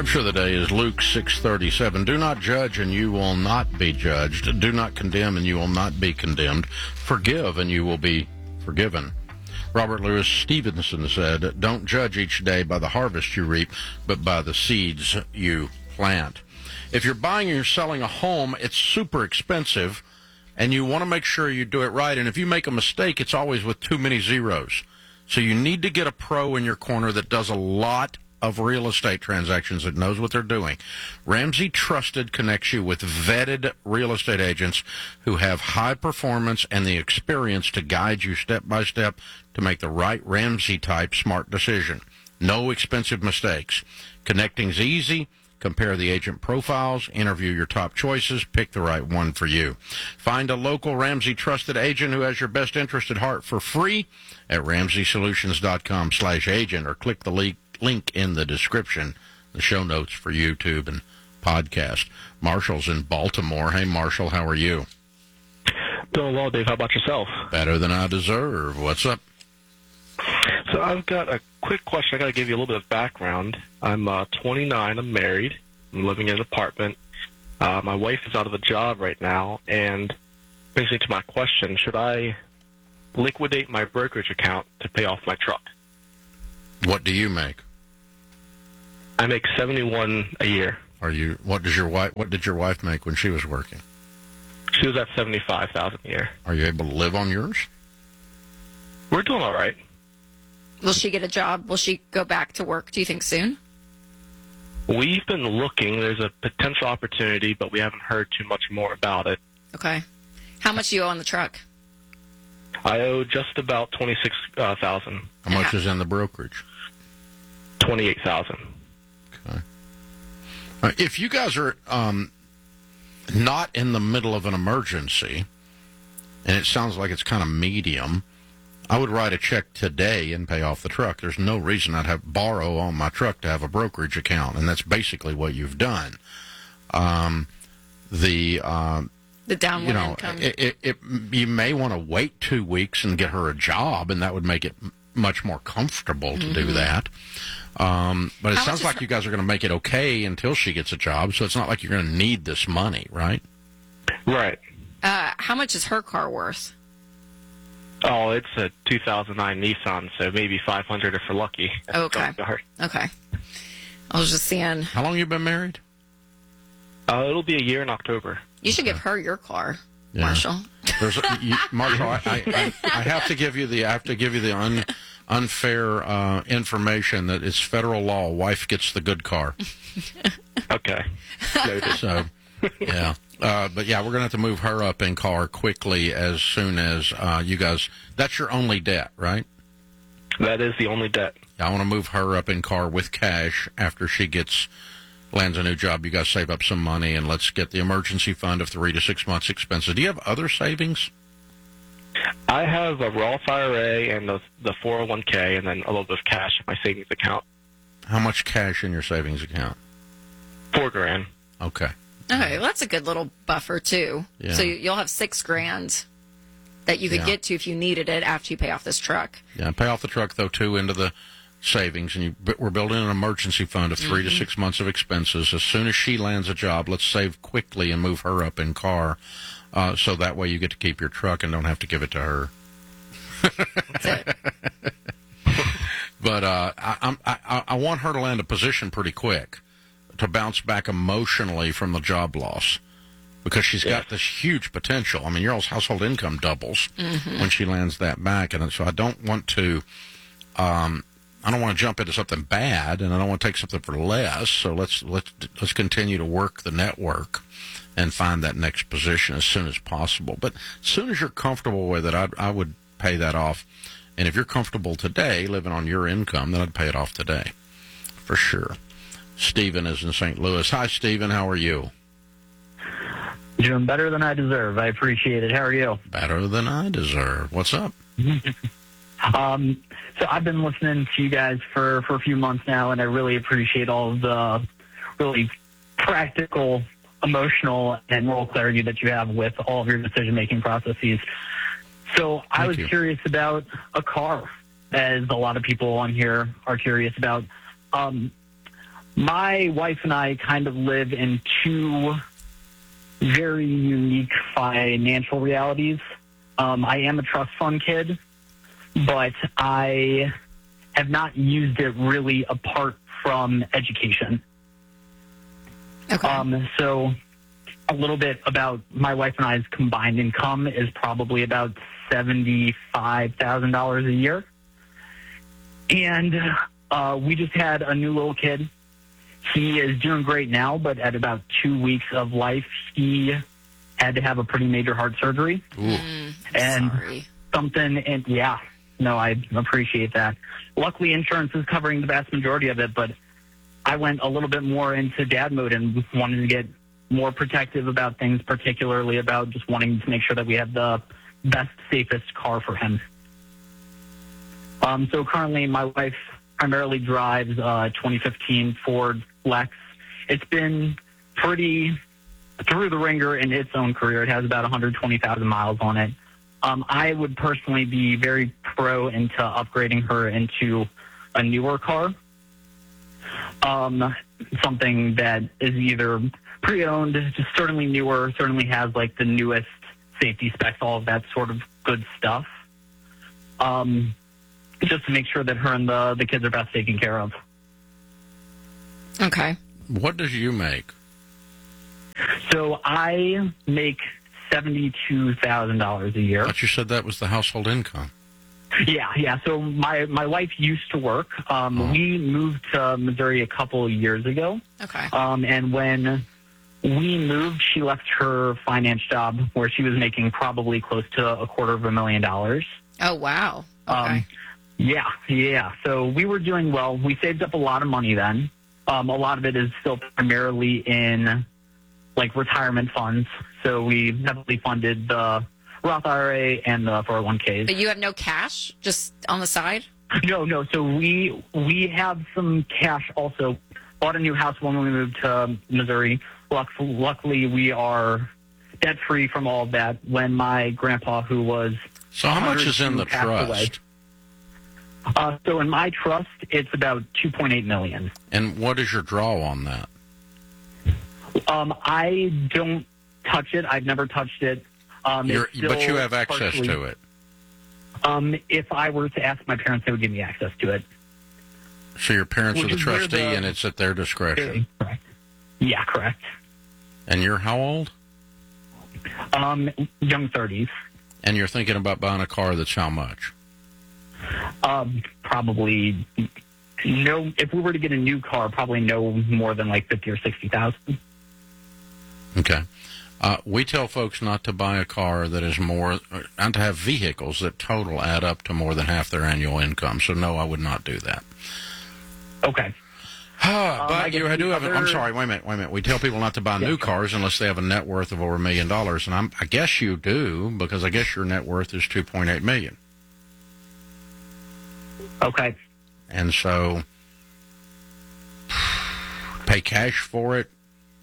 Scripture of the day is Luke 6:37. Do not judge, and you will not be judged. Do not condemn, and you will not be condemned. Forgive, and you will be forgiven. Robert Louis Stevenson said, don't judge each day by the harvest you reap, but by the seeds you plant. If you're buying or you're selling a home, it's super expensive, and you want to make sure you do it right. And if you make a mistake, it's always with too many zeros. So you need to get a pro in your corner that does a lot of real estate transactions, that knows what they're doing. Ramsey Trusted connects you with vetted real estate agents who have high performance and the experience to guide you step by step to make the right Ramsey-type smart decision. No expensive mistakes. Connecting's easy. Compare the agent profiles, interview your top choices, pick the right one for you. Find a local Ramsey Trusted agent who has your best interest at heart for free at RamseySolutions.com/agent, or click the link in the description, the show notes for YouTube and podcast. Marshall's in Baltimore. Hey, Marshall, how are you? Doing well, Dave. How about yourself? Better than I deserve. What's up? So I've got a quick question. I got to give you a little bit of background. I'm 29. I'm married. I'm living in an apartment. My wife is out of a job right now, and brings me to my question: should I liquidate my brokerage account to pay off my truck? What do you make? I make $71 a year. What did your wife make when she was working? She was at $75,000 a year. Are you able to live on yours? We're doing all right. Will she get a job? Will she go back to work, do you think, soon? We've been looking. There's a potential opportunity, but we haven't heard too much more about it. Okay. How much do you owe on the truck? I owe just about $26,000. How much is in the brokerage? $28,000. Okay. If you guys are not in the middle of an emergency, and it sounds like it's kind of medium, I would write a check today and pay off the truck. There's no reason I'd borrow on my truck to have a brokerage account, and that's basically what you've done. The downward income. You may want to wait 2 weeks and get her a job, and that would make it much more comfortable to do that. But it sounds like you guys are going to make it okay until she gets a job, so it's not like you're going to need this money, right? Right. How much is her car worth? Oh, it's a 2009 Nissan, so maybe $500 if we're lucky. Okay. Okay. I was just seeing. How long you been married? It'll be a year in October. You should give her your car, Marshall. Marshall, I have to give you the unfair information that it's federal law. Wife gets the good car. Okay. So, yeah. But, yeah, we're going to have to move her up in car quickly as soon as you guys – that's your only debt, right? That is the only debt. I want to move her up in car with cash after she lands a new job. You guys save up some money, and let's get the emergency fund of 3 to 6 months expenses. Do you have other savings? I have a Roth IRA and the 401k, and then a little bit of cash in my savings account. How much cash in your savings account? $4,000. Okay. Okay, well, that's a good little buffer, too. Yeah. So you'll have $6,000 that you could get to if you needed it after you pay off this truck. Yeah, pay off the truck, though, too, into the savings, and we're building an emergency fund of 3 to 6 months of expenses. As soon as she lands a job, let's save quickly and move her up in car, so that way you get to keep your truck and don't have to give it to her. That's it. But I want her to land a position pretty quick to bounce back emotionally from the job loss, because she's got this huge potential. I mean, your household income doubles when she lands that back, and so I don't want to jump into something bad, and I don't want to take something for less. So let's continue to work the network and find that next position as soon as possible. But as soon as you're comfortable with it, I would pay that off. And if you're comfortable today living on your income, then I'd pay it off today for sure. Stephen is in St. Louis. Hi, Stephen. How are you? Doing better than I deserve. I appreciate it. How are you? Better than I deserve. What's up? So I've been listening to you guys for a few months now, and I really appreciate all of the really practical, emotional, and moral clarity that you have with all of your decision-making processes. So I was curious about a car, as a lot of people on here are curious about. My wife and I kind of live in two very unique financial realities. I am a trust fund kid, but I have not used it really apart from education. Okay. So a little bit about my wife and I's combined income is probably about $75,000 a year. And we just had a new little kid. He is doing great now, but at about 2 weeks of life, he had to have a pretty major heart surgery. And sorry. I appreciate that. Luckily, insurance is covering the vast majority of it, but I went a little bit more into dad mode and wanted to get more protective about things, particularly about just wanting to make sure that we have the best, safest car for him. So currently, my wife primarily drives a 2015 Ford Lex. It's been pretty through the ringer in its own career. It has about 120,000 miles on it. I would personally be very pro into upgrading her into a newer car. Something that is either pre-owned, just certainly newer, certainly has like the newest safety specs, all of that sort of good stuff. Just to make sure that her and the kids are best taken care of. Okay. What does you make? So I make $72,000 a year. But you said that was the household income. Yeah. So my wife used to work. We moved to Missouri a couple of years ago. Okay. And when we moved, she left her finance job where she was making probably close to $250,000. Oh, wow. Okay. Yeah. So we were doing well. We saved up a lot of money then. A lot of it is still primarily in like retirement funds. So we heavily funded the Roth IRA and the 401ks. But you have no cash just on the side? No. So we have some cash also. Bought a new house when we moved to Missouri. Luckily, we are debt-free from all of that. When my grandpa, who was... So how much is in the trust? So in my trust, it's about $2.8 million. And what is your draw on that? I don't touch it. I've never touched it. But you have access to it. If I were to ask my parents, they would give me access to it. So your parents are the trustee, and it's at their discretion. Correct. Yeah, correct. And you're how old? Young 30s. And you're thinking about buying a car that's how much? Probably no. If we were to get a new car, probably no more than like 50 or 60,000. Okay. We tell folks not to buy a car that is more, and to have vehicles that total add up to more than half their annual income. So no, I would not do that. Okay. But you do have. I'm sorry. Wait a minute. We tell people not to buy new cars unless they have a net worth of over $1 million, and I guess you do, because I guess your net worth is $2.8 million. Okay. And so, pay cash for it.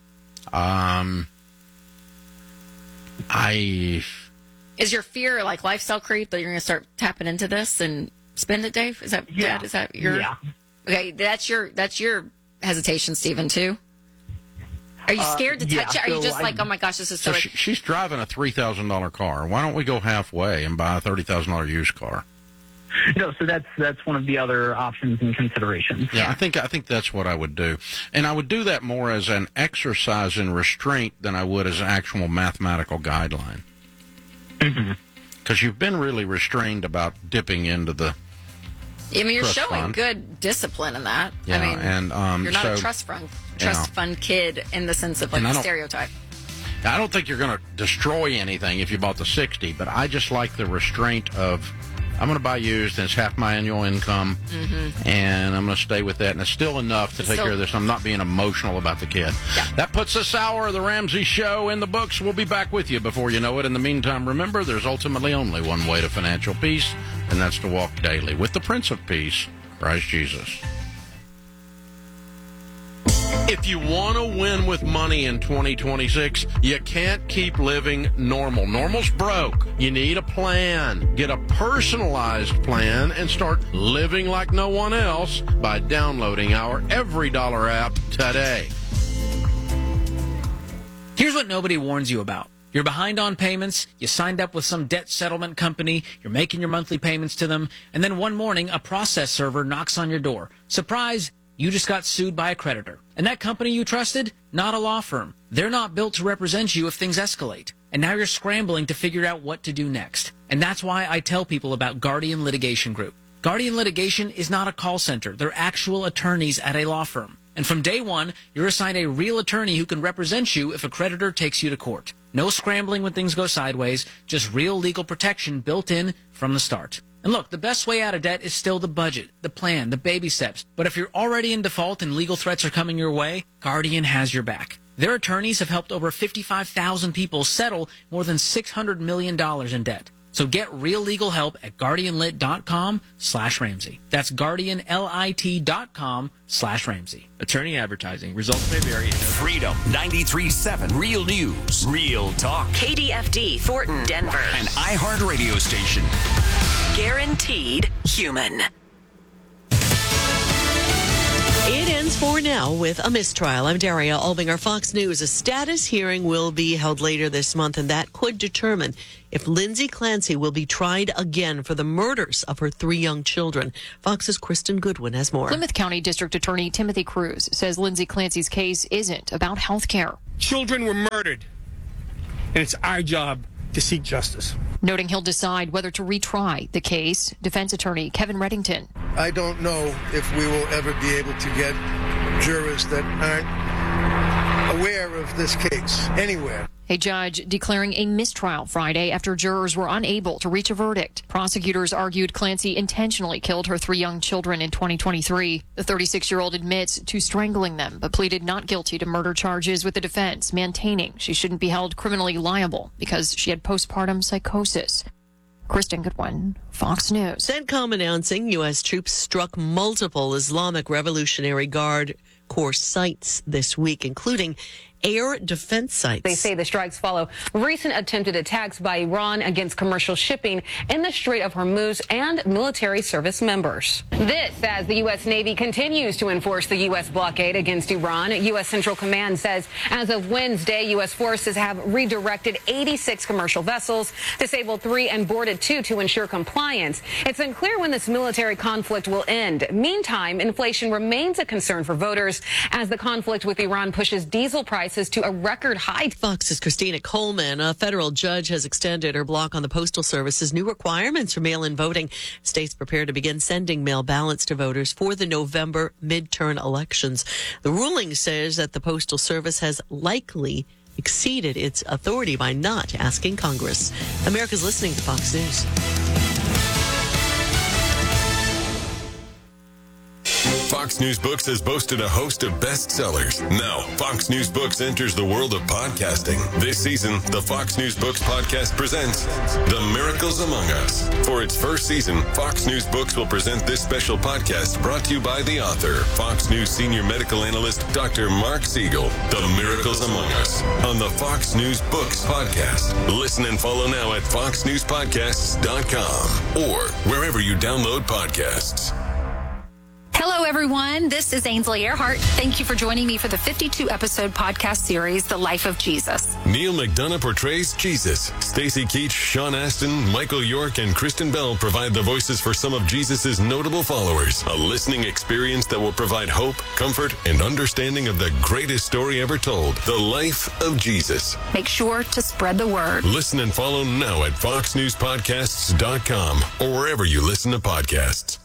Is your fear like lifestyle creep that you're going to start tapping into this and spend it, Dave? Is that Dad? Is that your? Yeah. Okay, that's your hesitation, Stephen, too. Are you scared to touch it? Are you just like, oh my gosh, this is so? She's driving a $3,000 car. Why don't we go halfway and buy a $30,000 used car? No, so that's one of the other options and considerations. Yeah, I think that's what I would do. And I would do that more as an exercise in restraint than I would as an actual mathematical guideline. Because you've been really restrained about dipping into the you're trust showing fund. Good discipline in that. Yeah, I mean, and, you're not a trust fund kid in the sense of like a stereotype. I don't think you're going to destroy anything if you bought the 60, but I just like the restraint of, I'm going to buy used, and it's half my annual income, and I'm going to stay with that, and it's still enough to take care of this. I'm not being emotional about the kid. Yeah. That puts this hour of The Ramsey Show in the books. We'll be back with you before you know it. In the meantime, remember, there's ultimately only one way to financial peace, and that's to walk daily with the Prince of Peace, Christ Jesus. If you want to win with money in 2026, you can't keep living normal. Normal's broke. You need a plan. Get a personalized plan and start living like no one else by downloading our EveryDollar app today. Here's what nobody warns you about. You're behind on payments, you signed up with some debt settlement company, you're making your monthly payments to them, and then one morning a process server knocks on your door. Surprise, you just got sued by a creditor. And that company you trusted? Not a law firm. They're not built to represent you if things escalate. And now you're scrambling to figure out what to do next. And that's why I tell people about Guardian Litigation Group. Guardian Litigation is not a call center. They're actual attorneys at a law firm. And from day one, you're assigned a real attorney who can represent you if a creditor takes you to court. No scrambling when things go sideways, just real legal protection built in from the start. And look, the best way out of debt is still the budget, the plan, the baby steps. But if you're already in default and legal threats are coming your way, Guardian has your back. Their attorneys have helped over 55,000 people settle more than $600 million in debt. So get real legal help at guardianlit.com/Ramsey. That's guardianlit.com/Ramsey. Attorney advertising. Results may vary. Freedom 93.7 Real News. Real talk. KDFD Thornton, Denver. An iHeart radio station. Guaranteed human. It ends for now with a mistrial. I'm Daria Albinger, Fox News. A status hearing will be held later this month, and that could determine if Lindsay Clancy will be tried again for the murders of her 3 young children. Fox's Kristen Goodwin has more. Plymouth County District Attorney Timothy Cruz says Lindsay Clancy's case isn't about health care. Children were murdered, and it's our job to seek justice. Noting he'll decide whether to retry the case, defense attorney Kevin Reddington. I don't know if we will ever be able to get jurors that aren't aware of this case anywhere. A judge declaring a mistrial Friday after jurors were unable to reach a verdict. Prosecutors argued Clancy intentionally killed her 3 young children in 2023. The 36-year-old admits to strangling them, but pleaded not guilty to murder charges with the defense, maintaining she shouldn't be held criminally liable because she had postpartum psychosis. Kristen Goodwin, Fox News. CENTCOM announcing U.S. troops struck multiple Islamic Revolutionary Guard Corps sites this week, including air defense sites. They say the strikes follow recent attempted attacks by Iran against commercial shipping in the Strait of Hormuz and military service members. This as the U.S. Navy continues to enforce the U.S. blockade against Iran. U.S. Central Command says as of Wednesday, U.S. forces have redirected 86 commercial vessels, disabled 3 and boarded 2 to ensure compliance. It's unclear when this military conflict will end. Meantime, inflation remains a concern for voters as the conflict with Iran pushes diesel prices to a record high. Fox's Christina Coleman. A federal judge has extended her block on the Postal Service's new requirements for mail-in voting. States prepare to begin sending mail ballots to voters for the November midterm elections. The ruling says that the Postal Service has likely exceeded its authority by not asking Congress. America's listening to Fox News. Fox News Books has boasted a host of bestsellers. Now, Fox News Books enters the world of podcasting. This season, the Fox News Books podcast presents The Miracles Among Us. For its first season, Fox News Books will present this special podcast brought to you by the author, Fox News senior medical analyst, Dr. Mark Siegel. The Miracles Among Us on the Fox News Books podcast. Listen and follow now at foxnewspodcasts.com or wherever you download podcasts. Hello, everyone. This is Ainsley Earhart. Thank you for joining me for the 52-episode podcast series, The Life of Jesus. Neil McDonough portrays Jesus. Stacey Keach, Sean Astin, Michael York, and Kristen Bell provide the voices for some of Jesus' notable followers. A listening experience that will provide hope, comfort, and understanding of the greatest story ever told, The Life of Jesus. Make sure to spread the word. Listen and follow now at foxnewspodcasts.com or wherever you listen to podcasts.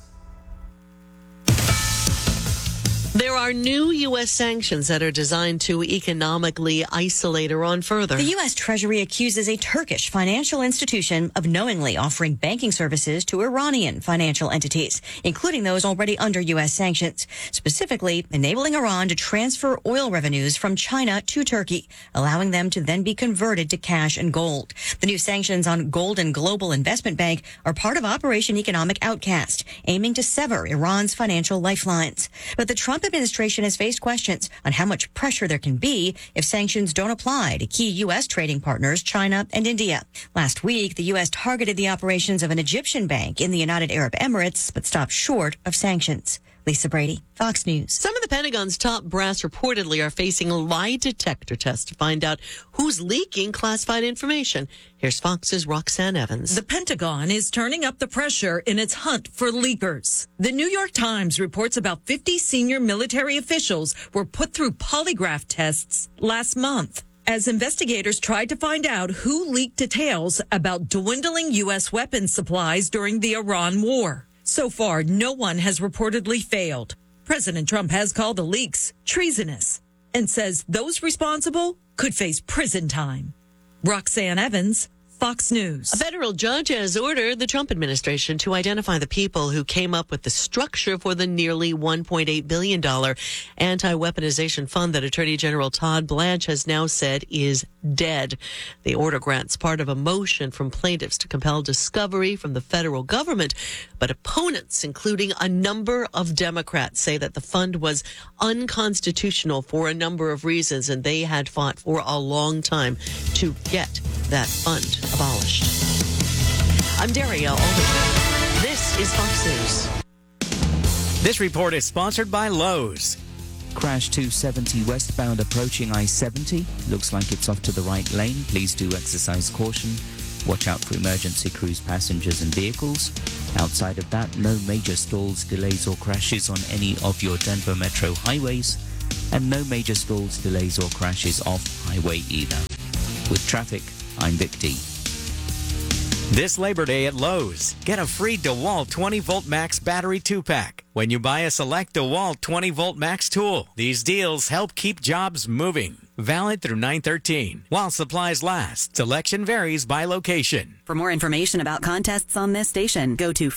There are new U.S. sanctions that are designed to economically isolate Iran further. The U.S. Treasury accuses a Turkish financial institution of knowingly offering banking services to Iranian financial entities, including those already under U.S. sanctions, specifically enabling Iran to transfer oil revenues from China to Turkey, allowing them to then be converted to cash and gold. The new sanctions on Golden Global Investment Bank are part of Operation Economic Outcast, aiming to sever Iran's financial lifelines. But the Trump Trump administration has faced questions on how much pressure there can be if sanctions don't apply to key U.S. trading partners, China and India. Last week, the U.S. targeted the operations of an Egyptian bank in the United Arab Emirates, but stopped short of sanctions. Lisa Brady, Fox News. Some of the Pentagon's top brass reportedly are facing lie detector tests to find out who's leaking classified information. Here's Fox's Roxanne Evans. The Pentagon is turning up the pressure in its hunt for leakers. The New York Times reports about 50 senior military officials were put through polygraph tests last month as investigators tried to find out who leaked details about dwindling U.S. weapons supplies during the Iran war. So far, no one has reportedly failed. President Trump has called the leaks treasonous and says those responsible could face prison time. Roxanne Evans, Fox News. A federal judge has ordered the Trump administration to identify the people who came up with the structure for the nearly $1.8 billion anti-weaponization fund that Attorney General Todd Blanche has now said is dead. The order grants part of a motion from plaintiffs to compel discovery from the federal government, but opponents, including a number of Democrats, say that the fund was unconstitutional for a number of reasons, and they had fought for a long time to get that fund abolished. I'm Daria Aldridge. This is Fox News. This report is sponsored by Lowe's. Crash 270 westbound approaching I-70. Looks like it's off to the right lane. Please do exercise caution. Watch out for emergency cruise passengers and vehicles. Outside of that, no major stalls, delays or crashes on any of your Denver metro highways. And no major stalls, delays or crashes off highway either. With traffic, I'm Vic D. This Labor Day at Lowe's, get a free DeWalt 20-volt max battery 2-pack when you buy a select DeWalt 20-volt max tool. These deals help keep jobs moving. Valid through 9/13 while supplies last. Selection varies by location. For more information about contests on this station, go to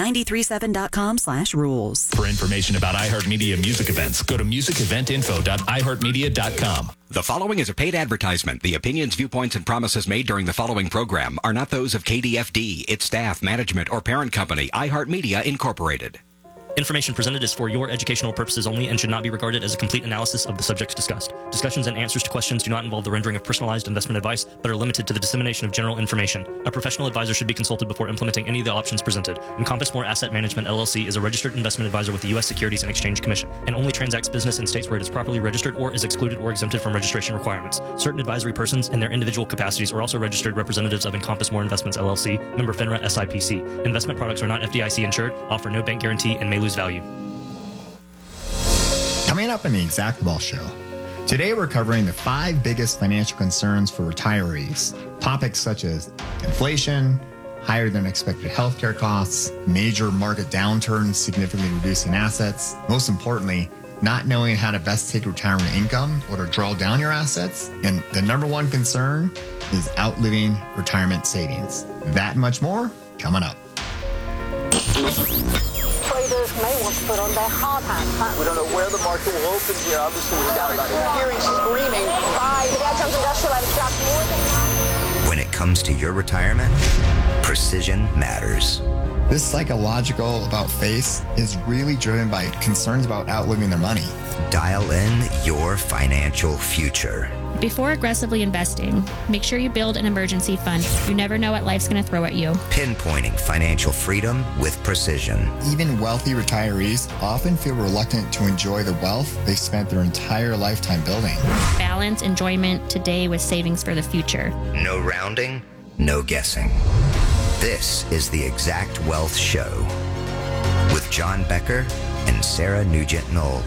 freedom937.com/rules. For information about iHeartMedia music events, go to musiceventinfo.iheartmedia.com. The following is a paid advertisement. The opinions, viewpoints, and promises made during the following program are not those of KDFD, its staff, management, or parent company, iHeartMedia Incorporated. Information presented is for your educational purposes only and should not be regarded as a complete analysis of the subjects discussed. Discussions and answers to questions do not involve the rendering of personalized investment advice, but are limited to the dissemination of general information. A professional advisor should be consulted before implementing any of the options presented. Encompass More Asset Management, LLC is a registered investment advisor with the U.S. Securities and Exchange Commission and only transacts business in states where it is properly registered or is excluded or exempted from registration requirements. Certain advisory persons in their individual capacities are also registered representatives of Encompass More Investments, LLC, member FINRA SIPC. Investment products are not FDIC insured, offer no bank guarantee, and may lose value. Coming up in the Exact Wealth Show. Today we're covering the 5 biggest financial concerns for retirees. Topics such as inflation, higher than expected healthcare costs, major market downturns significantly reducing assets, most importantly, not knowing how to best take retirement income or to draw down your assets, and the number one concern is outliving retirement savings. That and much more coming up. Traders may want to put on their hard hats. We don't know where the market will open here. Obviously, we've got hearing screaming. When it comes to your retirement, precision matters. This psychological about face is really driven by concerns about outliving their money. Dial in your financial future. Before aggressively investing, make sure you build an emergency fund. You never know what life's going to throw at you. Pinpointing financial freedom with precision. Even wealthy retirees often feel reluctant to enjoy the wealth they spent their entire lifetime building. Balance enjoyment today with savings for the future. No rounding, no guessing. This is the Exact Wealth Show with John Becker and Sarah Nugent-Knoll.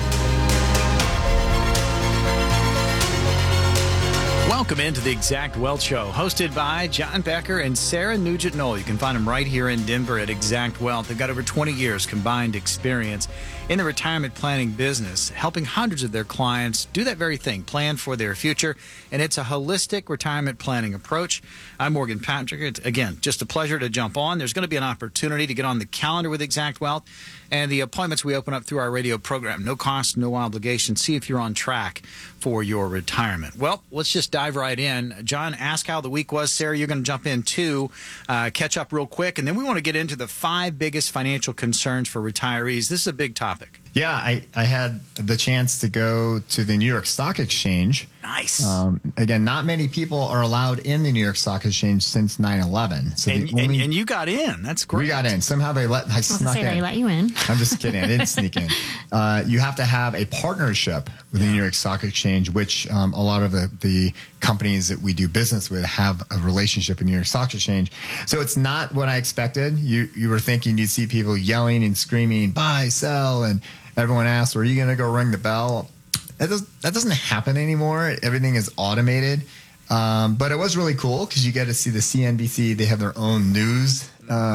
Welcome into the Exact Wealth Show, hosted by John Becker and Sarah Nugent-Knoll. You can find them right here in Denver at Exact Wealth. They've got over 20 years combined experience in the retirement planning business, helping hundreds of their clients do that very thing, plan for their future. And it's a holistic retirement planning approach. I'm Morgan Patrick. It's, again, just a pleasure to jump on. There's going to be an opportunity to get on the calendar with Exact Wealth. And the appointments we open up through our radio program. No cost, no obligation. See if you're on track for your retirement. Well, let's just dive right in. John, ask how the week was. Sarah, you're going to jump in too. Catch up real quick. And then we want to get into the 5 biggest financial concerns for retirees. This is a big topic. Yeah, I had the chance to go to the New York Stock Exchange. Nice. Again, not many people are allowed in the New York Stock Exchange since 9/11. So and you got in. That's great. We got in. Somehow I snuck in. They let you in. I'm just kidding. I didn't sneak in. You have to have a partnership with the New York Stock Exchange, which a lot of the companies that we do business with have a relationship with New York Stock Exchange. So it's not what I expected. You were thinking you'd see people yelling and screaming, buy, sell, and everyone asks, "Are you going to go ring the bell?" That doesn't happen anymore. Everything is automated. But it was really cool because you get to see the CNBC. They have their own news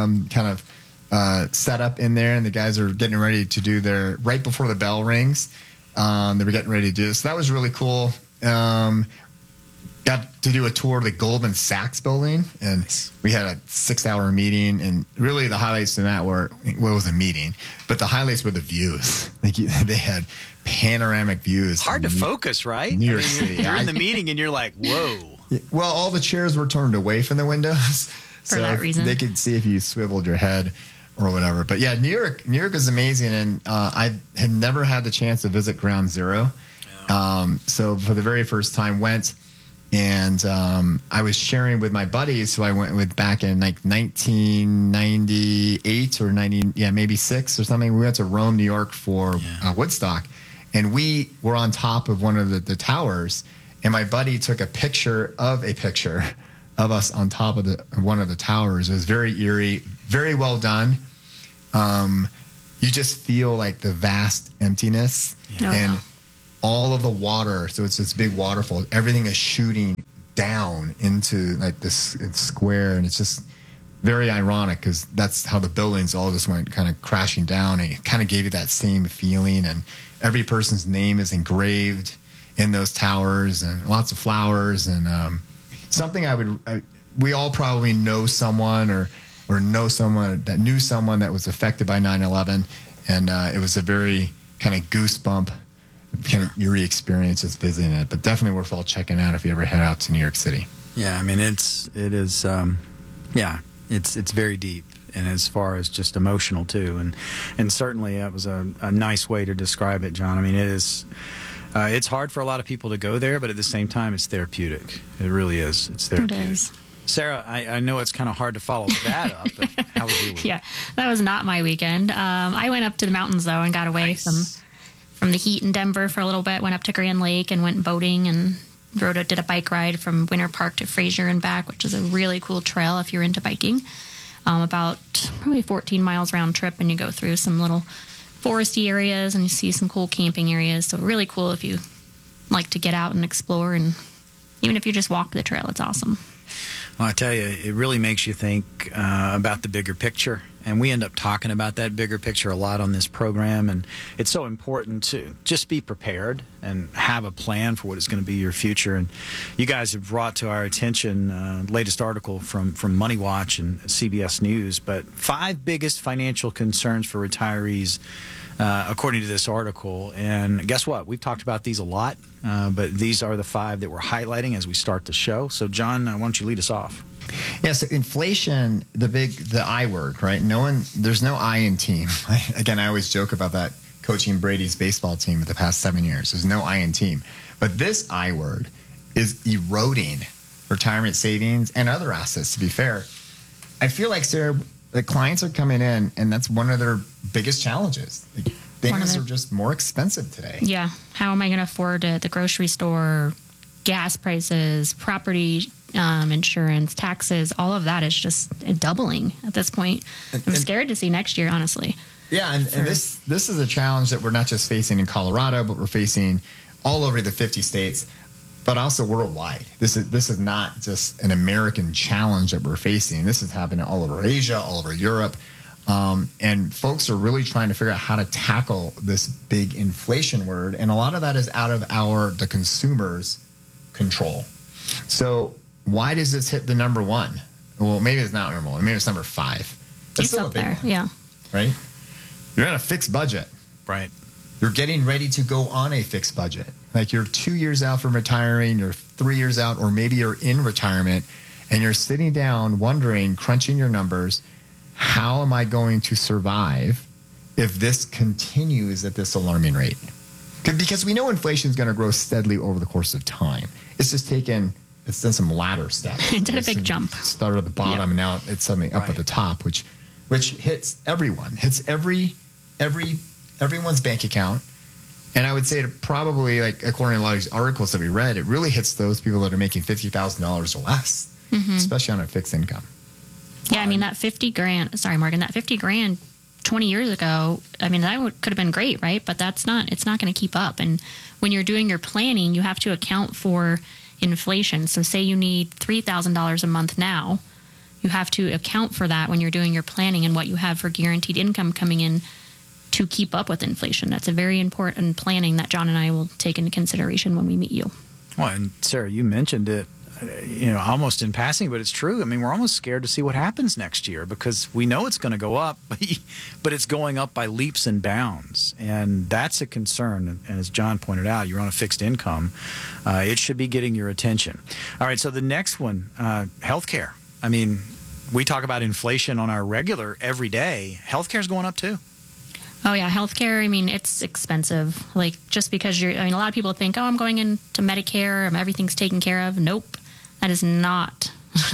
set up in there, and the guys are getting ready to do their right before the bell rings. They were getting ready to do this. So that was really cool. Got to do a tour of the Goldman Sachs building, and we had a 6-hour meeting. And really, the highlights in that were, well, it was a meeting, but the highlights were the views. They had panoramic views. Hard to focus, right? New York City. You're in the meeting, and you're like, whoa. Well, all the chairs were turned away from the windows, for that reason. They could see if you swiveled your head or whatever. But yeah, New York is amazing, and I had never had the chance to visit Ground Zero. So for the very first time, went. And I was sharing with my buddies who I went with back in like 1998 or maybe 6 or something. We went to Rome, New York for Woodstock. And we were on top of one of the towers. And my buddy took a picture of us on top of one of the towers. It was very eerie, very well done. You just feel like the vast emptiness. And all of the water, so it's this big waterfall. Everything is shooting down into like this square, and it's just very ironic because that's how the buildings all just went kind of crashing down, and it kind of gave you that same feeling. And every person's name is engraved in those towers, and lots of flowers, and something we all probably know someone or know someone that knew someone that was affected by 9/11, and it was a very kind of goosebump. Kind of eerie experience just visiting it, but definitely worth all checking out if you ever head out to New York City. Yeah, I mean it's very deep, and as far as just emotional too, and certainly that was a nice way to describe it, John. I mean it's hard for a lot of people to go there, but at the same time it's therapeutic. It really is. It's therapeutic. It is. Sarah, I know it's kind of hard to follow that up, but how was your week? Yeah, that was not my weekend. I went up to the mountains though and got away from the heat in Denver for a little bit. Went up to Grand Lake and went boating and did a bike ride from Winter Park to Fraser and back, which is a really cool trail if you're into biking. About probably 14 miles round trip, and you go through some little foresty areas and you see some cool camping areas. So really cool if you like to get out and explore, and even if you just walk the trail, it's awesome. Well, I tell you, it really makes you think about the bigger picture. And we end up talking about that bigger picture a lot on this program. And it's so important to just be prepared and have a plan for what is going to be your future. And you guys have brought to our attention latest article from Money Watch and CBS News. But 5 biggest financial concerns for retirees, according to this article. And guess what? We've talked about these a lot, but these are the 5 that we're highlighting as we start the show. So, John, why don't you lead us off? Yeah, so inflation, the I word, right? There's no I in team. Again, I always joke about that coaching Brady's baseball team for the past 7 years. There's no I in team. But this I word is eroding retirement savings and other assets, to be fair. I feel like, Sarah, the clients are coming in, and that's one of their biggest challenges. Things are just more expensive today. Yeah. How am I going to afford the grocery store, gas prices, property insurance, taxes, all of that is just doubling at this point. I'm scared to see next year, honestly. Yeah, and this is a challenge that we're not just facing in Colorado, but we're facing all over the 50 states, but also worldwide. This is not just an American challenge that we're facing. This is happening all over Asia, all over Europe. And folks are really trying to figure out how to tackle this big inflation word. And a lot of that is out of the consumer's control. So why does this hit the number 1? Well, maybe it's not number 1. Maybe it's number 5. That's still a big one, yeah. Right? You're on a fixed budget. Right. You're getting ready to go on a fixed budget. Like you're 2 years out from retiring, you're 3 years out, or maybe you're in retirement, and you're sitting down wondering, crunching your numbers, how am I going to survive if this continues at this alarming rate. Because we know inflation is going to grow steadily over the course of time. It's done some ladder steps. It did a big jump. Started at the bottom, and now it's suddenly up at the top, which hits everyone, hits everyone's bank account. And I would say it probably, like according to a lot of these articles that we read, it really hits those people that are making $50,000 or less, especially on a fixed income. Yeah, I mean, that $50,000, 20 years ago, I mean, that could have been great, right? But it's not going to keep up. And when you're doing your planning, you have to account for inflation. So say you need $3,000 a month now, you have to account for that when you're doing your planning and what you have for guaranteed income coming in to keep up with inflation. That's a very important planning that John and I will take into consideration when we meet you. Well, and Sarah, you mentioned it, almost in passing, but it's true. I mean, we're almost scared to see what happens next year because we know it's going to go up, but it's going up by leaps and bounds. And that's a concern. And as John pointed out, you're on a fixed income. It should be getting your attention. All right, so the next one, healthcare. I mean, we talk about inflation on our regular every day. Healthcare is going up too. Oh, yeah. Healthcare, I mean, it's expensive. Like, just because a lot of people think, I'm going into Medicare and everything's taken care of. Nope. That is not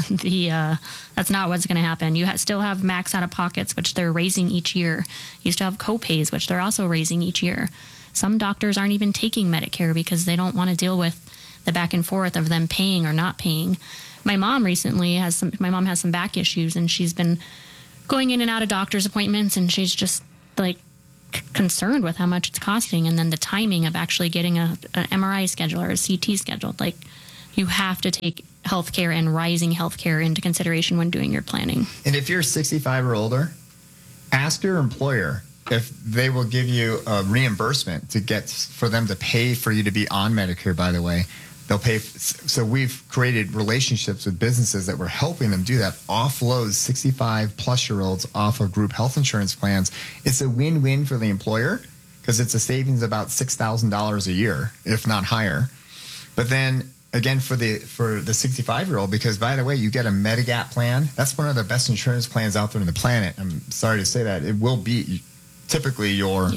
that's not what's going to happen. You still have max out-of-pockets, which they're raising each year. You still have co-pays, which they're also raising each year. Some doctors aren't even taking Medicare because they don't want to deal with the back and forth of them paying or not paying. My mom recently has some back issues, and she's been going in and out of doctor's appointments, and she's just like concerned with how much it's costing, and then the timing of actually getting an MRI scheduled or a CT scheduled. Like, you have to take healthcare and rising healthcare into consideration when doing your planning. And if you're 65 or older, ask your employer if they will give you a reimbursement for them to pay for you to be on Medicare, by the way. They'll pay. So we've created relationships with businesses that we're helping them do that, offload 65-plus-year-olds off of group health insurance plans. It's a win-win for the employer because it's a savings of about $6,000 a year, if not higher. But then again, for the 65-year-old, because by the way, you get a Medigap plan. That's one of the best insurance plans out there on the planet. I'm sorry to say that. It will be typically your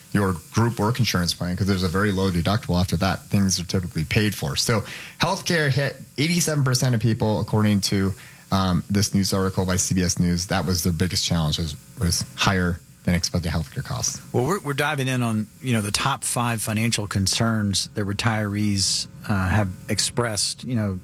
group work insurance plan because there's a very low deductible. After that, things are typically paid for. So healthcare hit 87% of people, according to this news article by CBS News. That was their biggest challenge, was higher than expected healthcare costs. Well, we're diving in on the top 5 financial concerns that retirees have expressed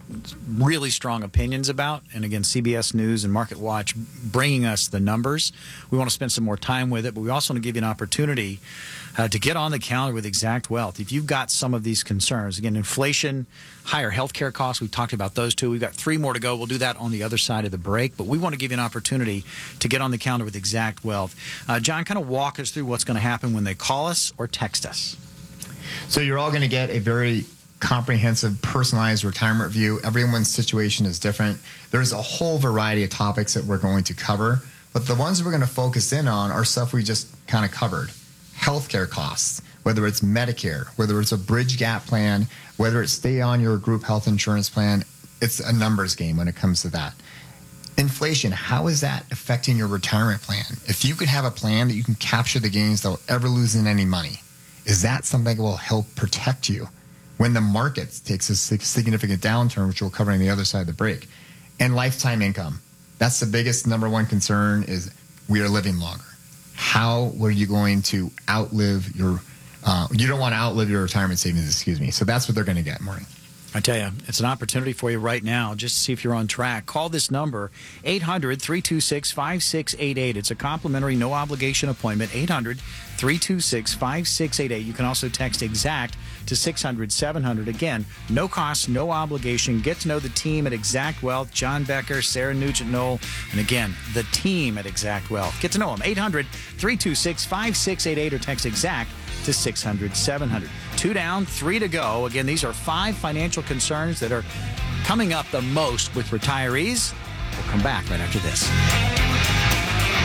really strong opinions about. And again, CBS News and Market Watch bringing us the numbers. We want to spend some more time with it, but we also want to give you an opportunity to get on the calendar with Exact Wealth. If you've got some of these concerns, again, inflation, higher healthcare costs, we've talked about those two. We've got 3 more to go. We'll do that on the other side of the break, but we want to give you an opportunity to get on the calendar with Exact Wealth. John, kind of walk us through what's going to happen when they call us or text us. So you're all going to get a very comprehensive, personalized retirement review. Everyone's situation is different. There's a whole variety of topics that we're going to cover, but the ones we're going to focus in on are stuff we just kind of covered. Healthcare costs, whether it's Medicare, whether it's a bridge gap plan, whether it's stay on your group health insurance plan. It's a numbers game when it comes to that. Inflation, how is that affecting your retirement plan? If you could have a plan that you can capture the gains without ever losing any money, is that something that will help protect you when the market takes a significant downturn, which we'll cover on the other side of the break? And lifetime income. That's the biggest number one concern, is we are living longer. How were you going to outlive your you don't want to outlive your retirement savings, So that's what they're going to get, Maureen. I tell you, it's an opportunity for you right now just to see if you're on track. Call this number, 800-326-5688. It's a complimentary, no-obligation appointment, 800-326-5688. You can also text EXACT to 600-700. Again, no cost, no obligation. Get to know the team at Exact Wealth, John Becker, Sarah Nugent-Knoll, and again, the team at Exact Wealth. Get to know them, 800-326-5688, or text EXACT to 600-700. 2 down, 3 to go. Again, these are 5 financial concerns that are coming up the most with retirees. We'll come back right after this.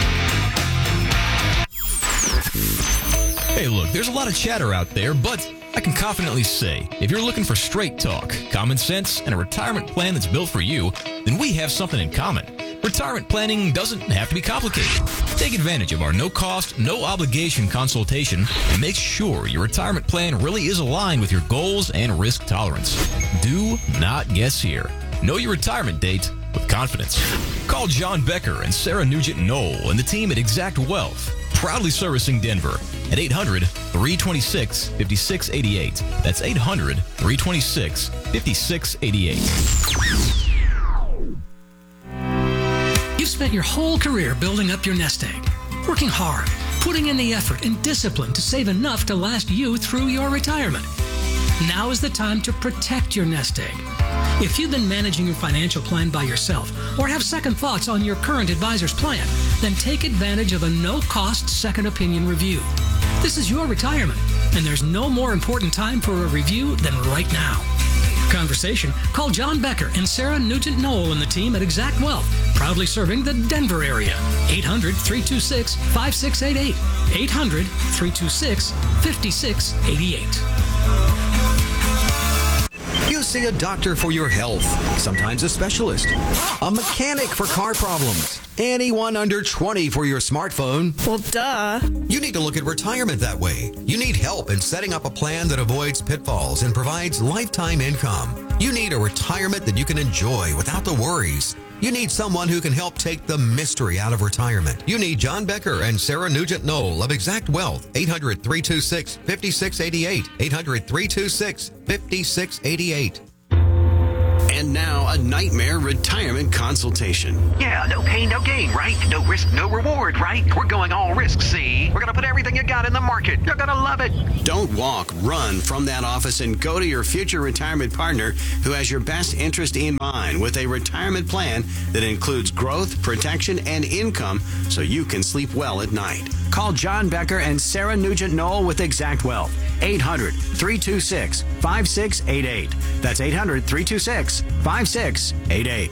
Hey, look, there's a lot of chatter out there, but I can confidently say, if you're looking for straight talk, common sense, and a retirement plan that's built for you, then we have something in common. Retirement planning doesn't have to be complicated. Take advantage of our no-cost, no-obligation consultation and make sure your retirement plan really is aligned with your goals and risk tolerance. Do not guess here. Know your retirement date with confidence. Call John Becker and Sarah Nugent-Knoll and the team at Exact Wealth, proudly servicing Denver at 800-326-5688. That's 800-326-5688. You've spent your whole career building up your nest egg, working hard, putting in the effort and discipline to save enough to last you through your retirement. Now is the time to protect your nest egg. If you've been managing your financial plan by yourself or have second thoughts on your current advisor's plan, then take advantage of a no-cost second opinion review. This is your retirement, and there's no more important time for a review than right now. Conversation, call John Becker and Sarah Nugent-Knoll and the team at Exact Wealth, proudly serving the Denver area. 800-326-5688. 800-326-5688. You see a doctor for your health, sometimes a specialist, a mechanic for car problems, anyone under 20 for your smartphone. Well, duh. You need to look at retirement that way. You need help in setting up a plan that avoids pitfalls and provides lifetime income. You need a retirement that you can enjoy without the worries. You need someone who can help take the mystery out of retirement. You need John Becker and Sarah Nugent-Knoll of Exact Wealth. 800-326-5688. 800-326-5688. And now, a nightmare retirement consultation. Yeah, no pain, no gain, right? No risk, no reward, right? We're going all risk, see? We're going to put everything you got in the market. You're going to love it. Don't walk, run from that office and go to your future retirement partner who has your best interest in mind with a retirement plan that includes growth, protection, and income so you can sleep well at night. Call John Becker and Sarah Nugent-Knoll with Exact Wealth. 800-326-5688. That's 800-326-5688.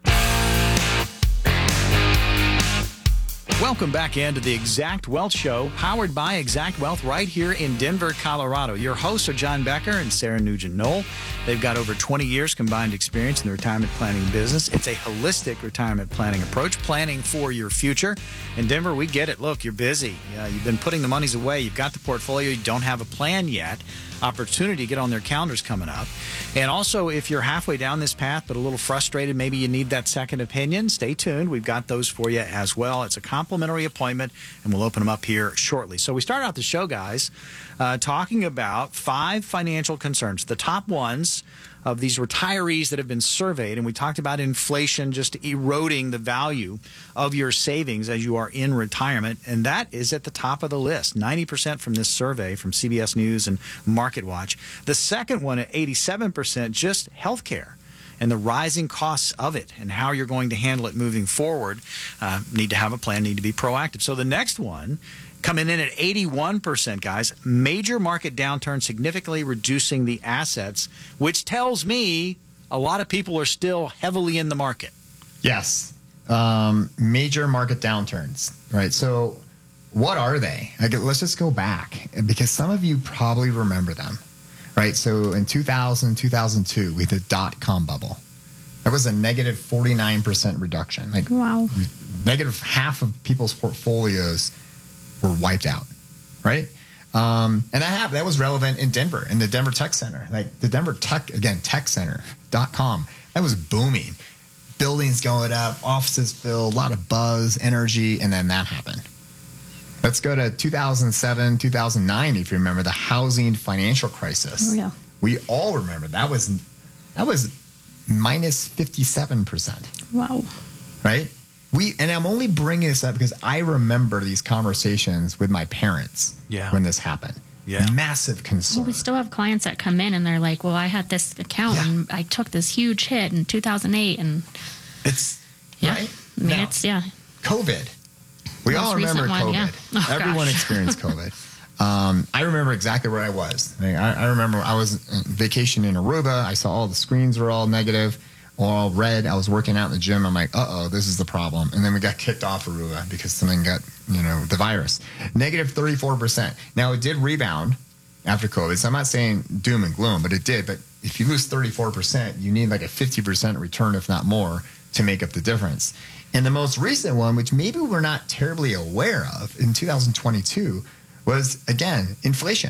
Welcome back into the Exact Wealth Show, powered by Exact Wealth right here in Denver, Colorado. Your hosts are John Becker and Sarah Nugent-Knoll. They've got over 20 years combined experience in the retirement planning business. It's a holistic retirement planning approach, planning for your future. In Denver, we get it. Look, you're busy. You've been putting the monies away. You've got the portfolio. You don't have a plan yet. Opportunity to get on their calendars coming up. And also, if you're halfway down this path but a little frustrated, maybe you need that second opinion, stay tuned. We've got those for you as well. It's a complimentary appointment, and we'll open them up here shortly. So we start out the show, guys, talking about 5 financial concerns, the top ones of these retirees that have been surveyed. And we talked about inflation just eroding the value of your savings as you are in retirement. And that is at the top of the list, 90% from this survey from CBS News and MarketWatch. The second one at 87%, just healthcare and the rising costs of it and how you're going to handle it moving forward. Need to have a plan, need to be proactive. So the next one, coming in at 81%, guys, major market downturn significantly reducing the assets, which tells me a lot of people are still heavily in the market. Yes. Major market downturns, right? So what are they? Let's just go back, because some of you probably remember them, right? So in 2000, 2002, we had the dot-com bubble. That was a negative 49% reduction. Like, wow. Negative half of people's portfolios were wiped out, right? And that was relevant in Denver, in the Denver Tech Center. Like the Denver Tech, again, techcenter.com, that was booming. Buildings going up, offices filled, a lot of buzz, energy, and then that happened. Let's go to 2007, 2009, if you remember, the housing financial crisis. Oh, yeah. We all remember that was minus 57%. Wow. Right? And I'm only bringing this up because I remember these conversations with my parents when this happened. Yeah. Massive concern. Well, we still have clients that come in and they're like, well, I had this account and I took this huge hit in 2008. And it's, right? I mean, it's, COVID. We all remember COVID. Yeah. Oh, Everyone experienced COVID. I remember exactly where I was. I remember I was on vacation in Aruba. I saw all the screens were all negative, all red. I was working out in the gym. I'm like, uh-oh, this is the problem. And then we got kicked off Aruba because something got, the virus. Negative 34%. Now, it did rebound after COVID. So I'm not saying doom and gloom, but it did. But if you lose 34%, you need like a 50% return, if not more, to make up the difference. And the most recent one, which maybe we're not terribly aware of in 2022, was, again, inflation.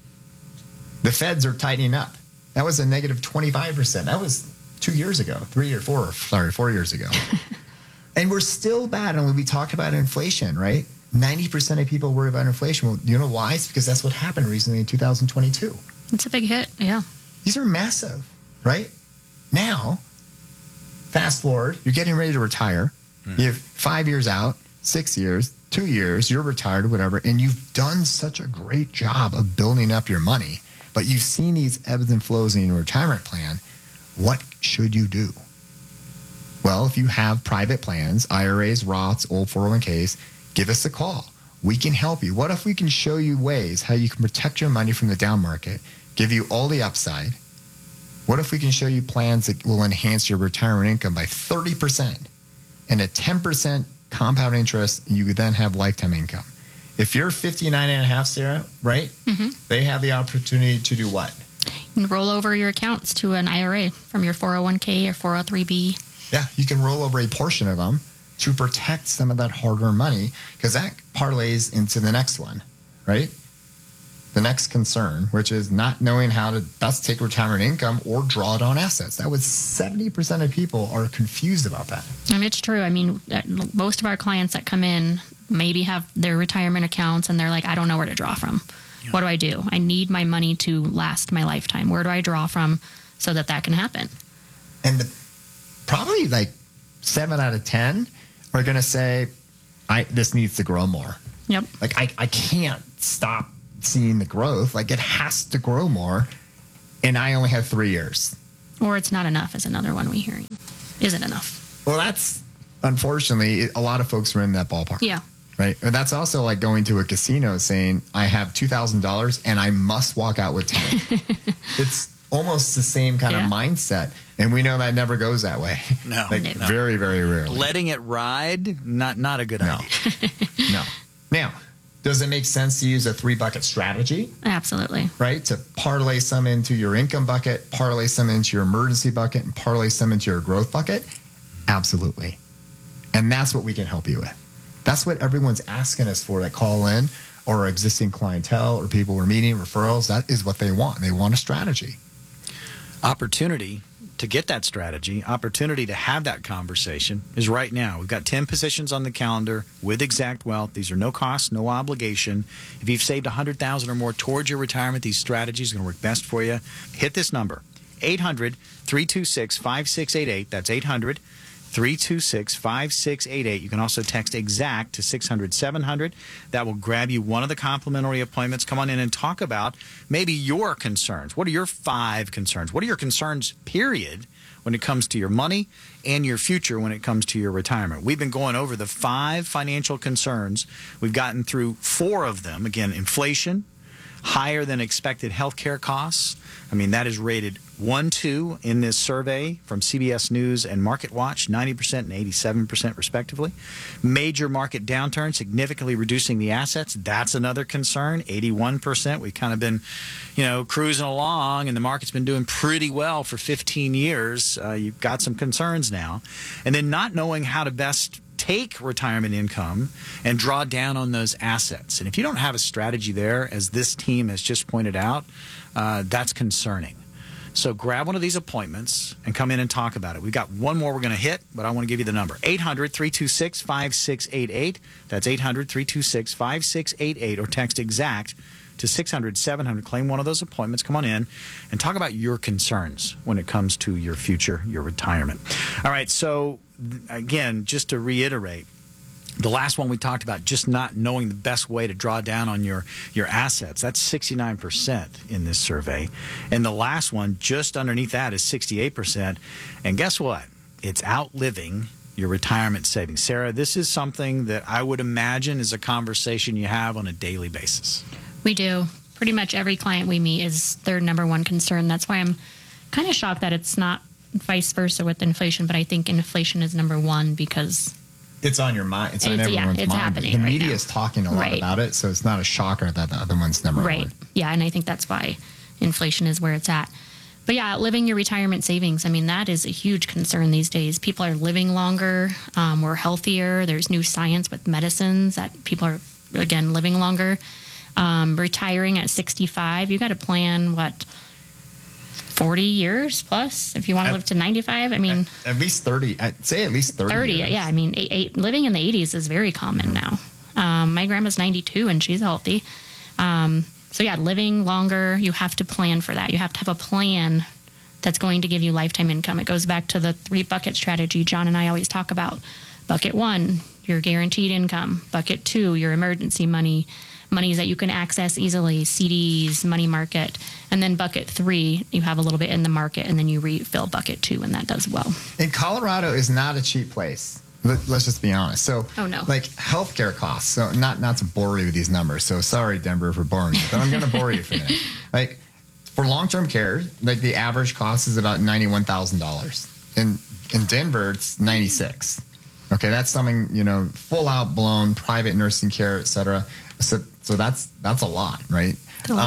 The feds are tightening up. That was a negative 25%. That was 2 years ago, 4 years ago. And we're still bad. And when we talk about inflation, right? 90% of people worry about inflation. Well, you know why? It's because that's what happened recently in 2022. It's a big hit, yeah. These are massive, right? Now, fast forward, you're getting ready to retire. You have 5 years out, 6 years, 2 years, you're retired, whatever, and you've done such a great job of building up your money, but you've seen these ebbs and flows in your retirement plan. What should you do? Well, if you have private plans, IRAs, Roths, old 401ks, give us a call. We can help you. What if we can show you ways how you can protect your money from the down market, give you all the upside? What if we can show you plans that will enhance your retirement income by 30% and a 10% compound interest, and you could then have lifetime income? If you're 59 and a half, Sarah, right? Mm-hmm. They have the opportunity to do what? You can roll over your accounts to an IRA from your 401k or 403b. Yeah, you can roll over a portion of them to protect some of that hard-earned money, because that parlays into the next one, right? The next concern, which is not knowing how to best take retirement income or draw it on assets. That was 70% of people are confused about that. And it's true. I mean, most of our clients that come in maybe have their retirement accounts and they're like, I don't know where to draw from. Yeah. What do I do? I need my money to last my lifetime. Where do I draw from so that can happen? And probably like 7 out of 10 are going to say, this needs to grow more. Yep. Like, I can't stop seeing the growth. Like, it has to grow more, and I only have 3 years. Or it's not enough is another one we hear. Isn't enough. Well, that's, unfortunately, a lot of folks are in that ballpark. Yeah. Right? And that's also like going to a casino saying, I have $2,000 and I must walk out with 10. It's almost the same kind of mindset. And we know that never goes that way. No. Very, very rarely. Letting it ride, not a good idea. No. Now, does it make sense to use a 3-bucket strategy? Absolutely. Right? To parlay some into your income bucket, parlay some into your emergency bucket, and parlay some into your growth bucket? Absolutely. And that's what we can help you with. That's what everyone's asking us for that call in, or existing clientele, or people we're meeting, referrals. That is what they want. They want a strategy. Opportunity to get that strategy, opportunity to have that conversation is right now. We've got 10 positions on the calendar with Exact Wealth. These are no cost, no obligation. If you've saved $100,000 or more towards your retirement, these strategies are going to work best for you. Hit this number, 800-326-5688. That's 800-326-5688. You can also text EXACT to 600-700. That will grab you one of the complimentary appointments. Come on in and talk about maybe your concerns. What are your 5 concerns? What are your concerns, period, when it comes to your money and your future when it comes to your retirement? We've been going over the 5 financial concerns. We've gotten through 4 of them. Again, inflation, higher than expected healthcare costs. I mean, that is rated 1-2 in this survey from CBS News and MarketWatch, 90% and 87% respectively. Major market downturn, significantly reducing the assets. That's another concern, 81%. We've kind of been, cruising along, and the market's been doing pretty well for 15 years. You've got some concerns now. And then not knowing how to best take retirement income and draw down on those assets. And if you don't have a strategy there, as this team has just pointed out, that's concerning. So grab one of these appointments and come in and talk about it. We've got one more we're going to hit, but I want to give you the number. 800-326-5688. That's 800-326-5688, or text EXACT to 600-700. Claim one of those appointments. Come on in and talk about your concerns when it comes to your future, your retirement. All right, so again, just to reiterate, the last one we talked about, just not knowing the best way to draw down on your assets. That's 69% in this survey. And the last one, just underneath that, is 68%. And guess what? It's outliving your retirement savings. Sarah, this is something that I would imagine is a conversation you have on a daily basis. We do. Pretty much every client we meet is their number one concern. That's why I'm kind of shocked that it's not vice versa with inflation, but I think inflation is number one because It's on your mind. It's on everyone's it's mind. happening The right media now. is talking a lot Right. about it, so it's not a shocker that the other one's number Right. one. Yeah, and I think that's why inflation is where it's at. But yeah, living your retirement savings, I mean, that is a huge concern these days. People are living longer. We're healthier. There's new science with medicines that people are, again, living longer. Retiring at 65, you got to plan, 40 years plus if you want to live to 95? I mean, at least 30. I'd say at least 30. 30, years. yeah. I mean, living in the 80s is very common now. My grandma's 92 and she's healthy. So yeah, living longer, you have to plan for that. You have to have a plan that's going to give you lifetime income. It goes back to the 3-bucket strategy John and I always talk about. Bucket 1, your guaranteed income. Bucket 2, your emergency money, monies that you can access easily, CDs, money market. And then bucket 3, you have a little bit in the market, and then you refill bucket 2, and that does well. And Colorado is not a cheap place. Let's just be honest. So, like healthcare costs. So, not to bore you with these numbers. So, sorry, Denver, for boring you, but I'm going to bore you for this. Like, for long-term care, like the average cost is about $91,000. In Denver, it's $96,000. Okay, that's something, full out blown private nursing care, et cetera. So that's a lot, right?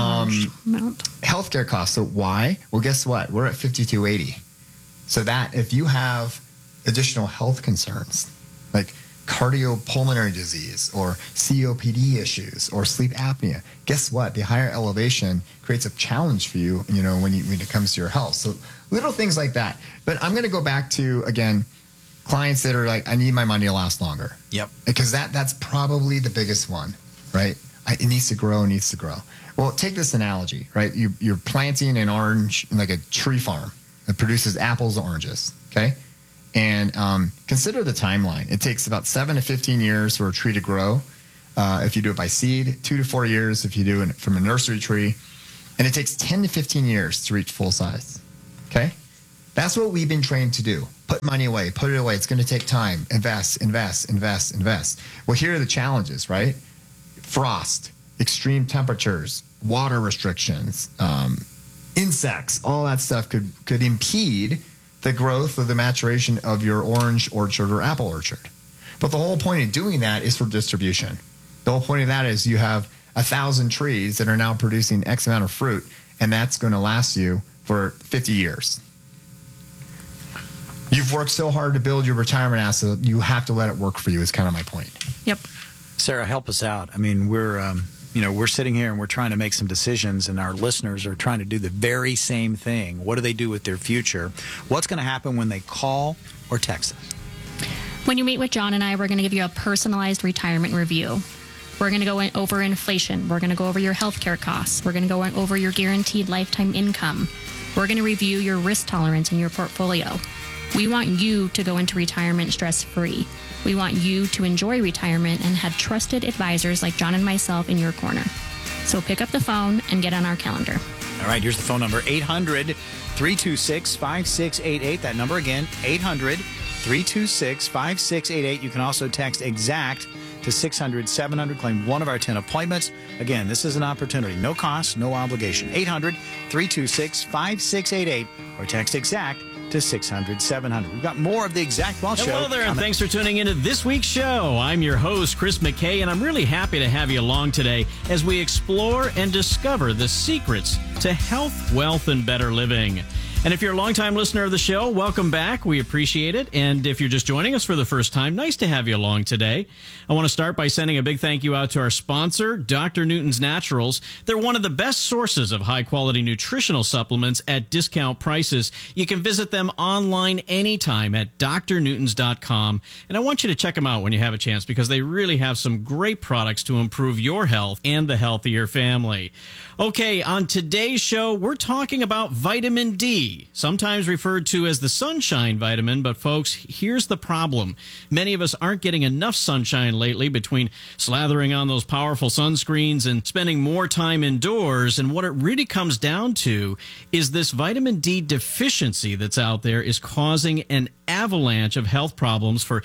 Healthcare costs. So why? Well, guess what? We're at $5,280. So that if you have additional health concerns like cardiopulmonary disease or COPD issues or sleep apnea, guess what? The higher elevation creates a challenge for you, when it comes to your health. So little things like that. But I'm going to go back to, again, clients that are like, I need my money to last longer. Yep. Because that's probably the biggest one, right? It needs to grow. Well, take this analogy, right? You're planting an orange, like a tree farm that produces apples and oranges, okay? And consider the timeline. It takes about 7 to 15 years for a tree to grow. If you do it by seed, 2 to 4 years if you do it from a nursery tree. And it takes 10 to 15 years to reach full size, okay? That's what we've been trained to do. Put money away, put it away. It's going to take time. Invest. Well, here are the challenges, right? Frost, extreme temperatures, water restrictions, insects, all that stuff could impede the growth or the maturation of your orange orchard or apple orchard. But the whole point of doing that is for distribution. The whole point of that is you have 1,000 trees that are now producing X amount of fruit, and that's going to last you for 50 years. You've worked so hard to build your retirement asset, you have to let it work for you is kind of my point. Yep. Sarah, help us out. I mean, we're sitting here and we're trying to make some decisions, and our listeners are trying to do the very same thing. What do they do with their future? What's going to happen when they call or text us? When you meet with John and I, we're going to give you a personalized retirement review. We're going to go over inflation. We're going to go over your healthcare costs. We're going to go over your guaranteed lifetime income. We're going to review your risk tolerance in your portfolio. We want you to go into retirement stress-free. We want you to enjoy retirement and have trusted advisors like John and myself in your corner. So pick up the phone and get on our calendar. All right, here's the phone number, 800-326-5688. That number again, 800-326-5688. You can also text EXACT to 600-700. Claim one of our 10 appointments. Again, this is an opportunity. No cost, no obligation. 800-326-5688 or text EXACT to 600-700. We've got more of the Exact Wealth Show. Hello there, and thanks for tuning into this week's show. I'm your host, Chris McKay, and I'm really happy to have you along today as we explore and discover the secrets to health, wealth, and better living. And if you're a longtime listener of the show, welcome back. We appreciate it. And if you're just joining us for the first time, nice to have you along today. I want to start by sending a big thank you out to our sponsor, Dr. Newton's Naturals. They're one of the best sources of high-quality nutritional supplements at discount prices. You can visit them online anytime at drnewtons.com. And I want you to check them out when you have a chance because they really have some great products to improve your health and the healthier family. Okay, on today's show, we're talking about vitamin D, sometimes referred to as the sunshine vitamin. But folks, here's the problem. Many of us aren't getting enough sunshine lately between slathering on those powerful sunscreens and spending more time indoors. And what it really comes down to is this vitamin D deficiency that's out there is causing an avalanche of health problems for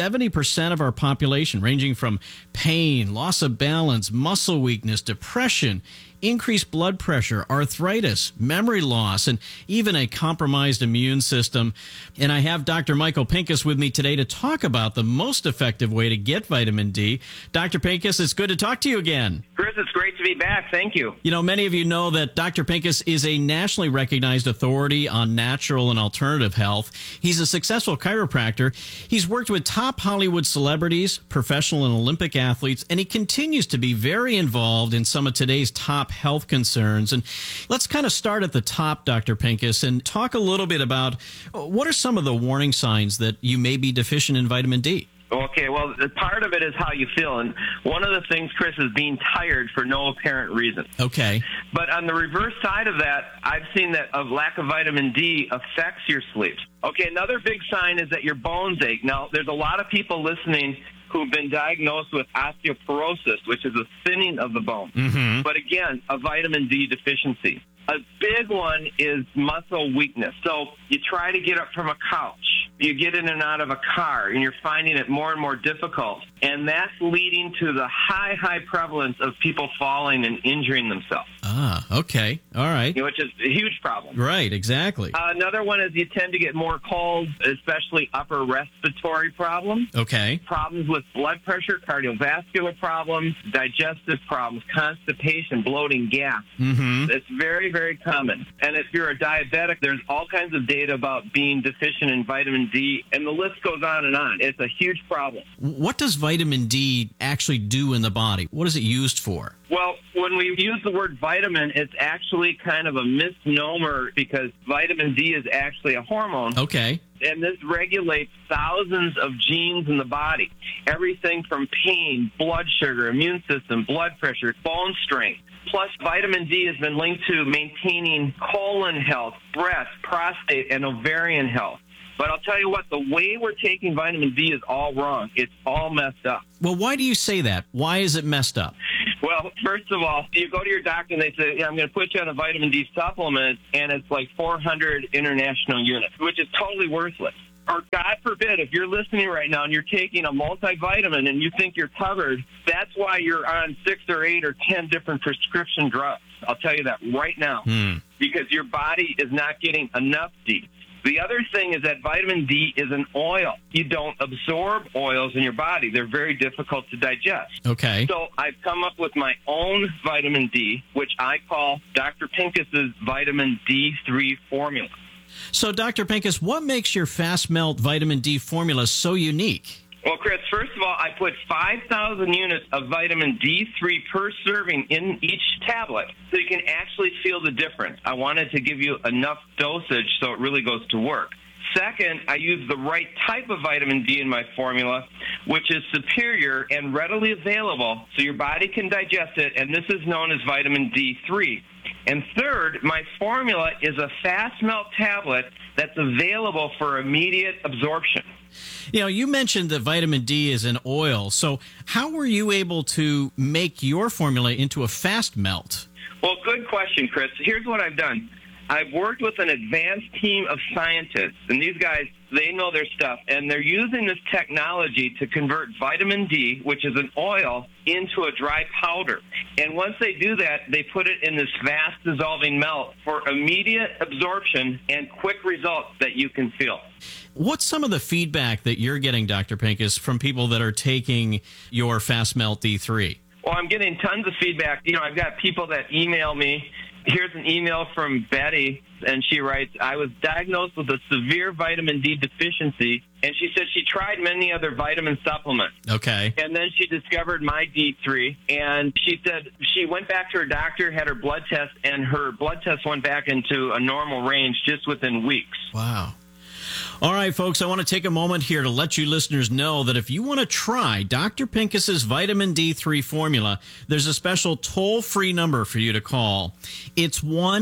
70% of our population, ranging from pain, loss of balance, muscle weakness, depression, increased blood pressure, arthritis, memory loss, and even a compromised immune system. And I have Dr. Michael Pinkus with me today to talk about the most effective way to get vitamin D. Dr. Pinkus, it's good to talk to you again. Chris, it's great to be back. Thank you. You know, many of you know that Dr. Pinkus is a nationally recognized authority on natural and alternative health. He's a successful chiropractor. He's worked with top Hollywood celebrities, professional and Olympic athletes, and he continues to be very involved in some of today's top health concerns. And let's kind of start at the top, Dr. Pinkus, and talk a little bit about what are some of the warning signs that you may be deficient in vitamin D? Okay, well, part of it is how you feel. And one of the things, Chris, is being tired for no apparent reason. Okay. But on the reverse side of that, I've seen that a lack of vitamin D affects your sleep. Okay, another big sign is that your bones ache. Now, there's a lot of people listening who've been diagnosed with osteoporosis, which is a thinning of the bone. Mm-hmm. But again, a vitamin D deficiency. A big one is muscle weakness. So you try to get up from a couch, you get in and out of a car, and you're finding it more and more difficult. And that's leading to the high prevalence of people falling and injuring themselves. Ah, okay. All right. Which is a huge problem. Right, exactly. Another one is you tend to get more colds, especially upper respiratory problems. Okay. Problems with blood pressure, cardiovascular problems, digestive problems, constipation, bloating, gas. Mm-hmm. It's very, very common. And if you're a diabetic, there's all kinds of data about being deficient in vitamin D, and the list goes on and on. It's a huge problem. What does vitamin D actually do in the body? What is it used for? Well, when we use the word vitamin, it's actually kind of a misnomer because vitamin D is actually a hormone. Okay. And this regulates thousands of genes in the body. Everything from pain, blood sugar, immune system, blood pressure, bone strength. Plus, vitamin D has been linked to maintaining colon health, breast, prostate, and ovarian health. But I'll tell you what, the way we're taking vitamin D is all wrong. It's all messed up. Well, why do you say that? Why is it messed up? Well, first of all, you go to your doctor and they say, I'm going to put you on a vitamin D supplement, and it's like 400 international units, which is totally worthless. Or God forbid, if you're listening right now and you're taking a multivitamin and you think you're covered, that's why you're on 6 or 8 or 10 different prescription drugs. I'll tell you that right now. Because your body is not getting enough D. The other thing is that vitamin D is an oil. You don't absorb oils in your body. They're very difficult to digest. Okay. So I've come up with my own vitamin D, which I call Dr. Pinkus's vitamin D3 formula. So, Dr. Pinkus, what makes your fast melt vitamin D formula so unique? Well, Chris, first of all, I put 5,000 units of vitamin D3 per serving in each tablet so you can actually feel the difference. I wanted to give you enough dosage so it really goes to work. Second, I use the right type of vitamin D in my formula, which is superior and readily available so your body can digest it, and this is known as vitamin D3. And third, my formula is a fast melt tablet that's available for immediate absorption. You know, you mentioned that vitamin D is an oil. So how were you able to make your formula into a fast melt? Well, good question, Chris. Here's what I've done. I've worked with an advanced team of scientists, and these guys, they know their stuff, and they're using this technology to convert vitamin D, which is an oil, into a dry powder. And once they do that, they put it in this fast dissolving melt for immediate absorption and quick results that you can feel. What's some of the feedback that you're getting, Dr. Pinkus, from people that are taking your fast melt D3? Well, I'm getting tons of feedback. You know, I've got people that email me. Here's an email from Betty, and she writes, I was diagnosed with a severe vitamin D deficiency, and she said she tried many other vitamin supplements. Okay. And then she discovered my D3, and she said she went back to her doctor, had her blood test, and her blood test went back into a normal range just within weeks. Wow. All right, folks, I want to take a moment here to let you listeners know that if you want to try Dr. Pinkus's vitamin D3 formula, there's a special toll-free number for you to call. It's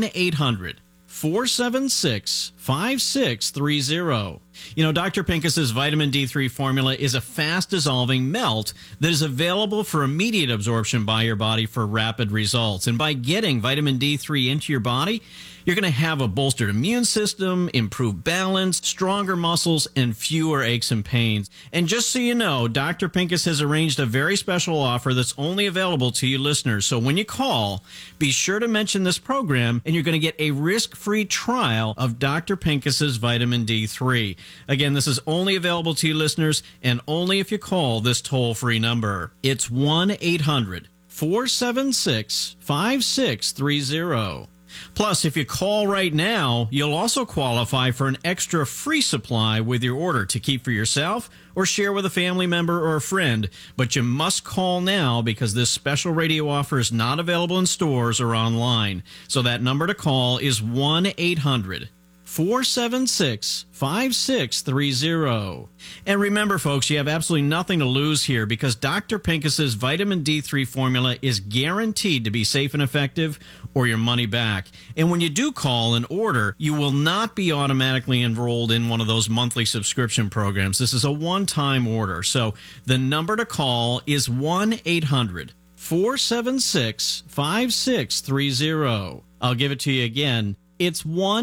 1-800-476-5630. You know, Dr. Pinkus's vitamin D3 formula is a fast-dissolving melt that is available for immediate absorption by your body for rapid results. And by getting vitamin D3 into your body, You're going to have a bolstered immune system, improved balance, stronger muscles, and fewer aches and pains. And just so you know, Dr. Pincus has arranged a very special offer that's only available to you listeners. So when you call, be sure to mention this program, and you're going to get a risk-free trial of Dr. Pincus's Vitamin D3. Again, this is only available to you listeners, and only if you call this toll-free number. It's 1-800-476-5630. Plus, if you call right now, you'll also qualify for an extra free supply with your order to keep for yourself or share with a family member or a friend. But you must call now because this special radio offer is not available in stores or online. So that number to call is 1-800-476-5630. And remember, folks, you have absolutely nothing to lose here because Dr. Pincus's Vitamin D3 formula is guaranteed to be safe and effective or your money back. And when you do call and order, you will not be automatically enrolled in one of those monthly subscription programs. This is a one-time order. So the number to call is 1-800-476-5630. I'll give it to you again. It's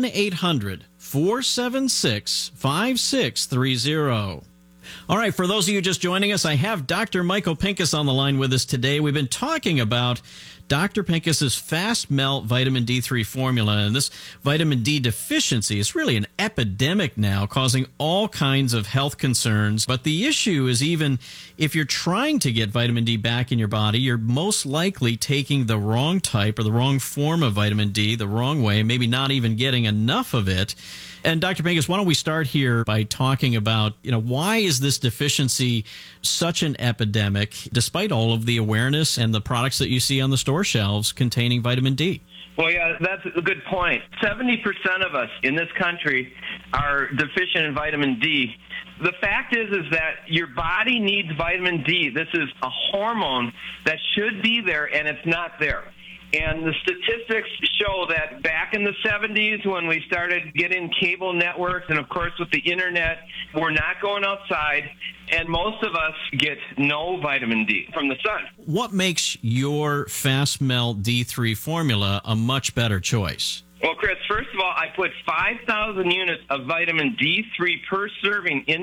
1-800-476-5630. All right, for those of you just joining us, I have Dr. Michael Pincus on the line with us today. We've been talking about Dr. Pincus's Fast Melt Vitamin D3 formula, and this vitamin D deficiency is really an epidemic now, causing all kinds of health concerns. But the issue is even if you're trying to get vitamin D back in your body, you're most likely taking the wrong type or the wrong form of vitamin D the wrong way, maybe not even getting enough of it. And Dr. Pincus, why don't we start here by talking about, why is this deficiency such an epidemic, despite all of the awareness and the products that you see on the store shelves containing vitamin D? Well, yeah, that's a good point. 70% of us in this country are deficient in vitamin D. The fact is that your body needs vitamin D. This is a hormone that should be there, and it's not there. And the statistics show that back in the 70s when we started getting cable networks and, of course, with the Internet, we're not going outside, and most of us get no vitamin D from the sun. What makes your Fast Melt D3 formula a much better choice? Well, Chris, first of all, I put 5,000 units of vitamin D3 per serving in